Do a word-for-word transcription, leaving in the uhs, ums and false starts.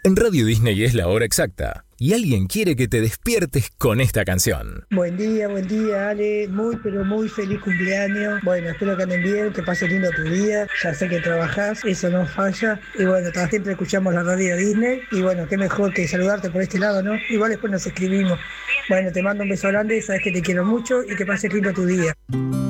En Radio Disney es la hora exacta y alguien quiere que te despiertes con esta canción. Buen día, buen día, Ale. Muy, pero muy feliz cumpleaños. Bueno, espero que anden bien, que pases lindo tu día. Ya sé que trabajás, eso no falla. Y bueno, siempre escuchamos la Radio Disney. Y bueno, qué mejor que saludarte por este lado, ¿no? Igual después nos escribimos. Bueno, te mando un beso grande, sabes que te quiero mucho y que pases lindo tu día.